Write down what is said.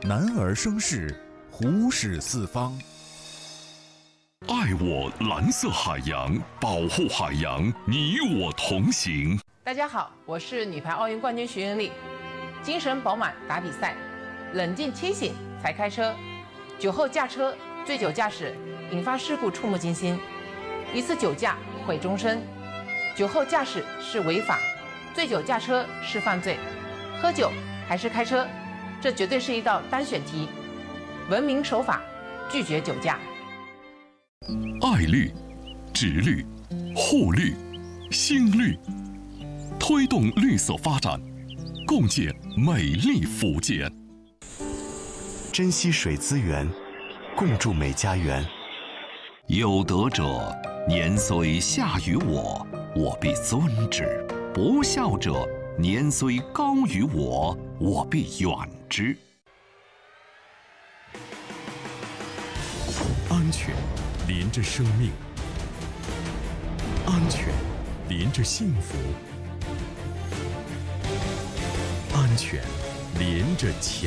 男儿生事，虎视四方。 爱我蓝色海洋，保护海洋，你我同行。 大家好，我是女排奥运冠军徐云丽。精神饱满打比赛，冷静清醒才开车。酒后驾车、醉酒驾驶引发事故触目惊心，一次酒驾毁终身。酒后驾驶是违法，醉酒驾车是犯罪。喝酒还是开车，这绝对是一道单选题。文明守法，拒绝酒驾。 爱绿、植绿、护绿、新绿，推动绿色发展，共建美丽福建。 珍惜水资源，共筑美家园。 有德者年虽下于我，我必尊之；不孝者年虽高于我，我必远之。 安全连着生命，安全连着幸福，安全连着强。